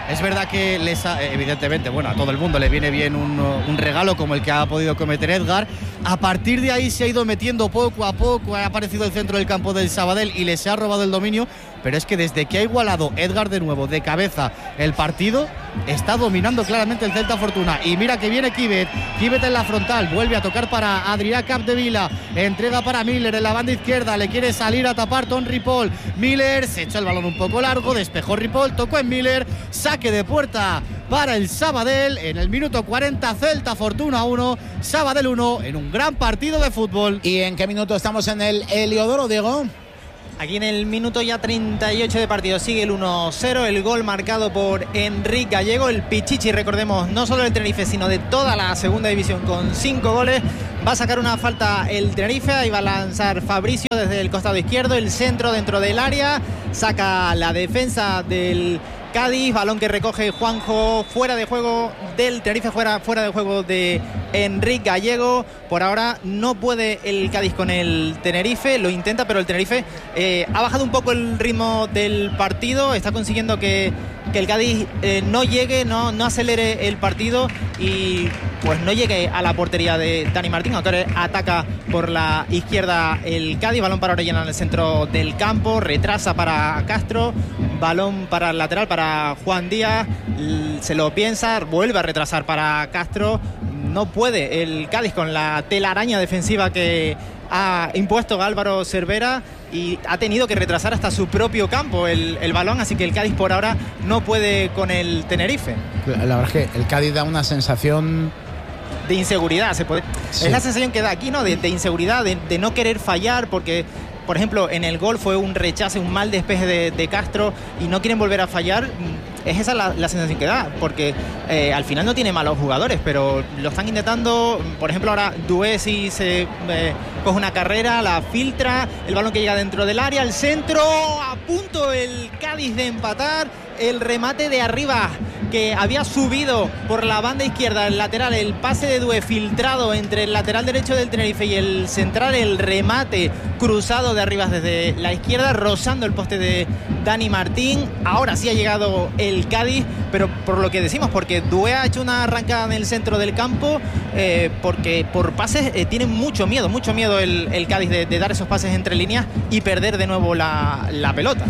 Es verdad que evidentemente, bueno, a todo el mundo le viene bien un regalo como el que ha podido cometer Edgar. A partir de ahí se ha ido metiendo poco a poco, ha aparecido el centro del campo del Sabadell y les ha robado el dominio, pero es que desde que ha igualado Edgar de nuevo de cabeza el partido, está dominando claramente el Celta Fortuna. Y mira que viene Kibet en la frontal, vuelve a tocar para Adrià Capdevila, entrega para Miller en la banda izquierda, le quiere salir a tapar Ton Ripoll. Miller se echó el balón un poco largo, despejó Ripoll, tocó en Miller, saque de puerta para el Sabadell en el minuto 40, Celta Fortuna 1, Sabadell 1, en un gran partido de fútbol. ¿Y en qué minuto estamos en el Heliodoro, Diego? Aquí en el minuto ya 38 de partido sigue el 1-0, el gol marcado por Enric Gallego, el Pichichi, recordemos, no solo del Tenerife, sino de toda la segunda división con 5 goles. Va a sacar una falta el Tenerife, ahí va a lanzar Fabricio desde el costado izquierdo, el centro dentro del área, saca la defensa del Cádiz, balón que recoge Juanjo, fuera de juego del Tenerife, fuera de juego de Enric Gallego. Por ahora no puede el Cádiz con el Tenerife, lo intenta, pero el Tenerife ha bajado un poco el ritmo del partido, está consiguiendo que el Cádiz no llegue, no acelere el partido y pues no llegue a la portería de Dani Martín. Ahora ataca por la izquierda el Cádiz, balón para Orellana en el centro del campo, retrasa para Castro, balón para el lateral para Juan Díaz, se lo piensa, vuelve a retrasar para Castro. No puede el Cádiz con la telaraña defensiva que ha impuesto Álvaro Cervera y ha tenido que retrasar hasta su propio campo el balón, así que el Cádiz por ahora no puede con el Tenerife. La verdad es que el Cádiz da una sensación de inseguridad, sí. Es la sensación que da aquí, ¿no? De inseguridad, de no querer fallar, porque por ejemplo en el gol fue un rechace, un mal despeje de Castro y no quieren volver a fallar. Es esa la sensación que da, porque al final no tiene malos jugadores, pero lo están intentando. Por ejemplo, ahora Duesi se coge una carrera, la filtra, el balón que llega dentro del área, el centro, a punto el Cádiz de empatar, el remate de arriba que había subido por la banda izquierda, el lateral, el pase de Due filtrado entre el lateral derecho del Tenerife y el central, el remate cruzado de arriba desde la izquierda, rozando el poste de Dani Martín. Ahora sí ha llegado el Cádiz, pero por lo que decimos, porque Due ha hecho una arrancada en el centro del campo, porque por pases tiene mucho miedo el Cádiz de dar esos pases entre líneas y perder de nuevo la pelota.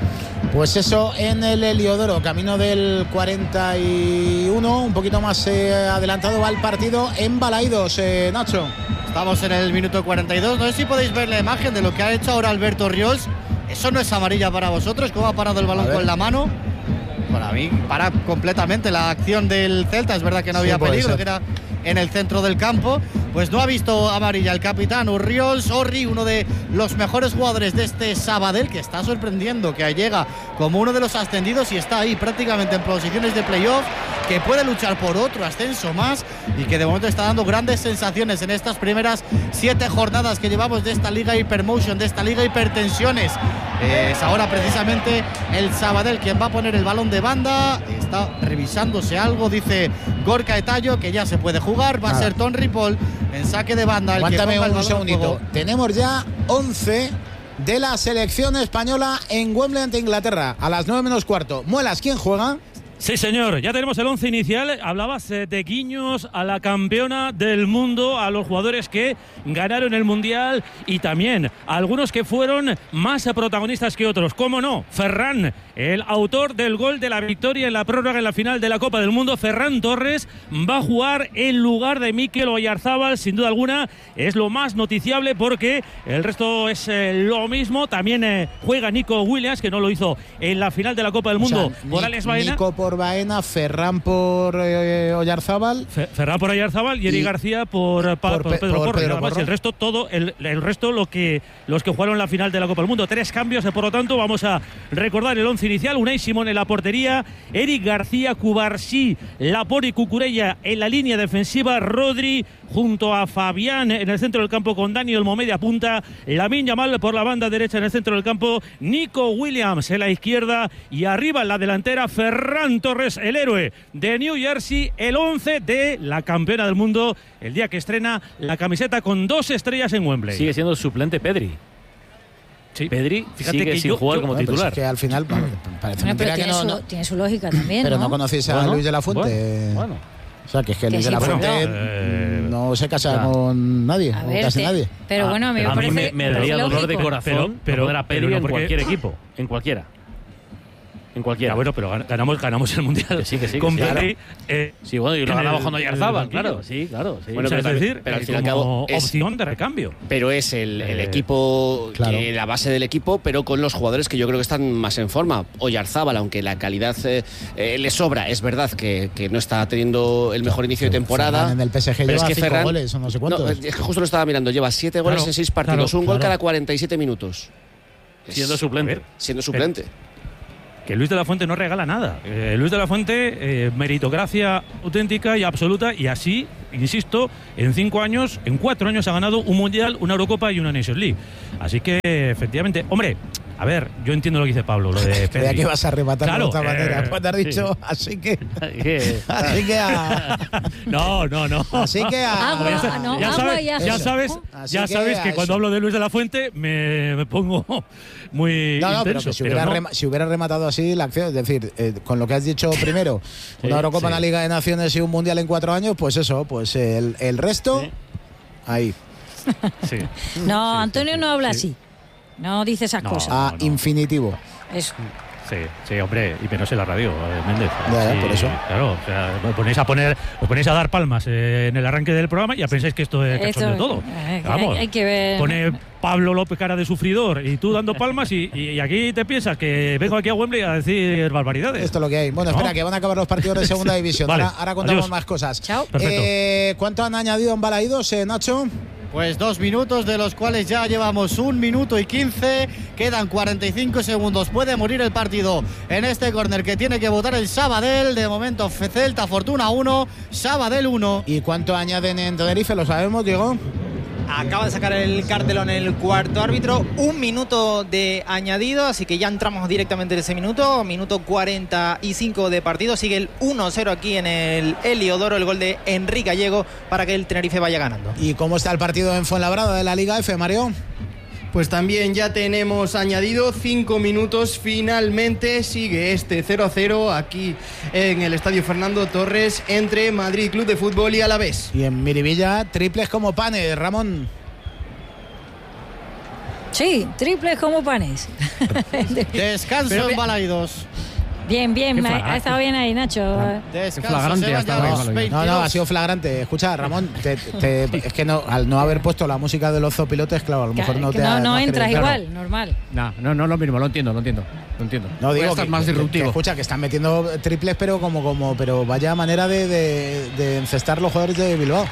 Pues eso, en el Heliodoro, camino del 41, un poquito más adelantado va el partido en Balaidos, Nacho. Estamos en el minuto 42, no sé si podéis ver la imagen de lo que ha hecho ahora Alberto Ríos. Eso no es amarilla para vosotros, ¿cómo ha parado el balón con la mano? Para mí para completamente la acción del Celta, es verdad que no había peligro, que era en el centro del campo. Pues no ha visto amarilla el capitán Urriols Orri, uno de los mejores jugadores de este Sabadell, que está sorprendiendo, que llega como uno de los ascendidos y está ahí prácticamente en posiciones de playoff, que puede luchar por otro ascenso más y que de momento está dando grandes sensaciones en estas primeras 7 jornadas que llevamos de esta Liga Hypermotion, de esta Liga Hipertensiones. Es ahora precisamente el Sabadell quien va a poner el balón de banda, está revisándose algo, dice Gorka Etallo, que ya se puede jugar, va a ser Ton Ripoll en saque de banda. Aguántame un segundito. Tenemos ya 11 de la selección española en Wembley ante Inglaterra a las 9 menos cuarto. Muelas, ¿quién juega? Sí, señor, ya tenemos el 11 inicial. Hablabas de guiños a la campeona del mundo, a los jugadores que ganaron el Mundial y también a algunos que fueron más protagonistas que otros. ¿Cómo no? Ferran, el autor del gol de la victoria en la prórroga en la final de la Copa del Mundo, Ferran Torres, va a jugar en lugar de Mikel Oyarzábal. Sin duda alguna es lo más noticiable porque el resto es lo mismo. También juega Nico Williams, que no lo hizo en la final de la Copa del Mundo, por Alex Baena. Nico por Baena, Ferran por Oyarzábal. Ferran por Oyarzábal y Eric García por Pedro Porro. El resto, todo el resto, los que jugaron la final de la Copa del Mundo. 3 cambios, por lo tanto, vamos a recordar el 11 inicial. Unai Simón en la portería, Eric García, Cubarsí, Laporte y Cucurella en la línea defensiva, Rodri junto a Fabián en el centro del campo con Dani Olmo media punta, Lamine Yamal por la banda derecha en el centro del campo, Nico Williams en la izquierda y arriba en la delantera Ferran Torres, el héroe de New Jersey, el 11 de la campeona del mundo, el día que estrena la camiseta con 2 estrellas en Wembley. Sigue siendo el suplente Pedri. Sí. Pedri Fíjate sigue que sin yo- jugar yo- como Bueno, pues titular. es que al final parece Bueno, pero mentira que tiene, no, tiene su lógica también, pero ¿no? no conocéis a Bueno, Luis de la Fuente. Bueno. O sea, que es que Que Luis de sí, la bueno, Fuente no se casa claro. con nadie, A o ver, casi nadie. pero bueno, a mí me A mí parece me daría dolor de lógico. corazón pero poner a Pedri no en porque- cualquier equipo, en cualquiera. En cualquiera. Ya, bueno, pero ganamos el Mundial Que sí, con que sí, Pedri. Sí, bueno, y lo en ganamos el- cuando en el Oyarzábal, banquillo. claro. Sí, claro. Sí. Bueno, O sea, pero es también- decir, pero al fin y al como cabo es- opción de recambio. Pero es el equipo, Claro. la base del equipo, pero con los jugadores que yo creo que están más en forma. Oyarzábal, aunque la calidad le sobra, es verdad que no está teniendo el mejor inicio de temporada. Ferran en el PSG pero lleva es que 5 Ferran- goles o no sé cuántos. No, es que justo lo estaba mirando, lleva 7 goles Claro, en 6 partidos, claro, un gol claro. cada 47 minutos. Siendo suplente. Siendo suplente. Que Luis de la Fuente no regala nada. Luis de la Fuente, meritocracia auténtica y absoluta, y así, insisto, en 5 años, en 4 años ha ganado un Mundial, una Eurocopa y una Nations League. Así que, efectivamente, hombre, a ver, yo entiendo lo que dice Pablo, lo de Creía Pedri. que ibas a rematar Claro, de otra manera. Cuando has sí. dicho, así que Que- No. Así que a- Agua, Ya sa- no, ya agua sabes, y ya eso. sabes, Así ya que sabes a que cuando eso. hablo de Luis de la Fuente me pongo muy No, pero intenso. que si pero hubiera, no. si hubiera rematado así la acción, es decir, con lo que has dicho primero, una Eurocopa, sí. una Liga de Naciones y un Mundial en 4 años, pues eso, pues el resto, Sí. ahí, Sí. No, Antonio no habla así. No dice esas No. cosas. a no. infinitivo. Eso. Sí, hombre, y menos en la radio, Méndez. Ya, Sí, por eso. Claro, o sea, os ponéis a dar palmas en el arranque del programa y ya pensáis que esto es cachondeo todo. Vamos, hay que ver. pone Pablo López cara de sufridor y tú dando palmas y aquí te piensas que vengo aquí a Wembley a decir barbaridades. Esto es lo que hay. Bueno, No. espera, que van a acabar los partidos de segunda división. Vale, Ahora contamos adiós. más cosas. Chao. Perfecto. ¿Cuánto han añadido en Balaídos, Nacho? Pues 2 minutos, de los cuales ya llevamos 1 minuto y 15. Quedan 45 segundos. Puede morir el partido en este córner que tiene que votar el Sabadell. De momento, Celta Fortuna 1, Sabadell 1. ¿Y cuánto añaden en Tenerife? ¿Lo sabemos, Diego? Acaba de sacar el cartelón el cuarto árbitro. 1 minuto de añadido, así que ya entramos directamente en ese minuto. Minuto 45 de partido. Sigue el 1-0 aquí en el Heliodoro, el gol de Enrique Gallego para que el Tenerife vaya ganando. ¿Y cómo está el partido en Fuenlabrada de la Liga F, Mario? Pues también ya tenemos añadido 5 minutos. Finalmente sigue este 0-0 aquí en el Estadio Fernando Torres entre Madrid Club de Fútbol y Alavés. Y en Miribilla, triples como panes, Ramón. Sí, triples como panes. Descanso Pero en Balaídos. Bien, Qué flagrante. ha estado bien ahí, Nacho. Descanso, flagrante se van hasta ya ahora, los Pablo. 22. No, ha sido flagrante. Escucha, Ramón, es que no, al no haber puesto la música de los zopilotes, claro, a lo mejor no Que te ha- no has entras querido. igual, normal. No, lo mismo, lo entiendo. No Voy a digo estar que, más que disruptivo. escucha, que están metiendo triples, pero pero vaya manera de encestar los jugadores de Bilbao.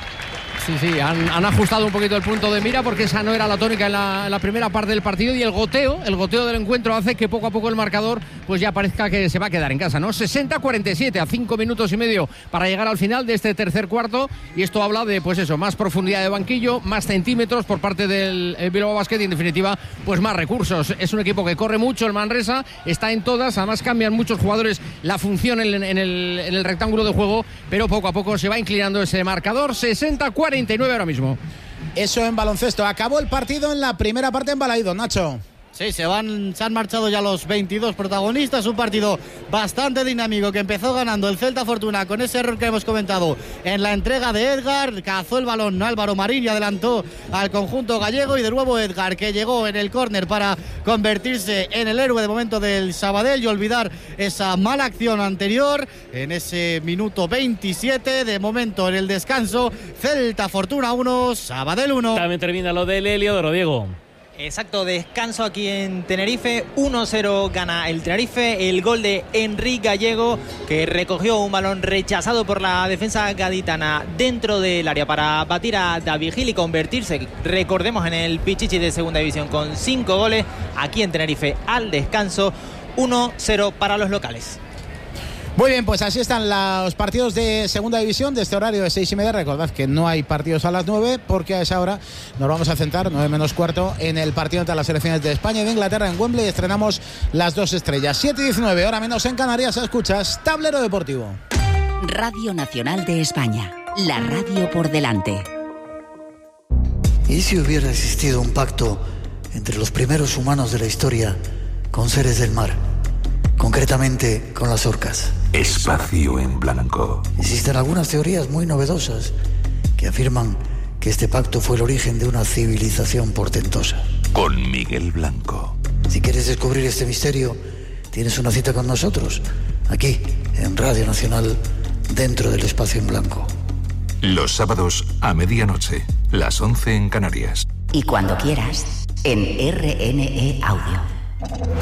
Sí, han ajustado un poquito el punto de mira porque esa no era la tónica en la primera parte del partido y el goteo del encuentro hace que poco a poco el marcador pues ya parezca que se va a quedar en casa, ¿no? 60-47 a 5 minutos y medio para llegar al final de este tercer cuarto y esto habla de pues eso, más profundidad de banquillo, más centímetros por parte del Bilbao Basket y en definitiva pues más recursos. Es un equipo que corre mucho, el Manresa está en todas, además cambian muchos jugadores la función en el rectángulo de juego, pero poco a poco se va inclinando ese marcador. 60-49 ahora mismo. Eso en baloncesto. Acabó el partido en la primera parte en Balaídos, Nacho. Sí, se han marchado ya los 22 protagonistas. Un partido bastante dinámico que empezó ganando el Celta Fortuna con ese error que hemos comentado en la entrega de Edgar. Cazó el balón Álvaro Marín y adelantó al conjunto gallego. Y de nuevo Edgar, que llegó en el córner para convertirse en el héroe de momento del Sabadell y olvidar esa mala acción anterior. En ese minuto 27, de momento en el descanso, Celta Fortuna 1, Sabadell 1. También termina lo del Heliodoro, Diego. Exacto, descanso aquí en Tenerife. 1-0 gana el Tenerife. El gol de Enrique Gallego, que recogió un balón rechazado por la defensa gaditana dentro del área para batir a David Gil y convertirse, recordemos, en el Pichichi de segunda división con 5 goles. Aquí en Tenerife al descanso. 1-0 para los locales. Muy bien, pues así están los partidos de segunda división de este horario de 6:30. Recordad que no hay partidos a las 9 porque a esa hora nos vamos a centrar, 9 menos cuarto, en el partido entre las selecciones de España y de Inglaterra en Wembley. Estrenamos las dos estrellas. 7:19, hora menos en Canarias. Escuchas Tablero Deportivo. Radio Nacional de España, la radio por delante. ¿Y si hubiera existido un pacto entre los primeros humanos de la historia con seres del mar, concretamente con las orcas. Espacio en Blanco. Existen algunas teorías muy novedosas que afirman que este pacto fue el origen de una civilización portentosa. Con Miguel Blanco. Si quieres descubrir este misterio, tienes una cita con nosotros, aquí, en Radio Nacional, dentro del Espacio en Blanco. Los sábados a medianoche, las 11 en Canarias. Y cuando quieras, en RNE Audio.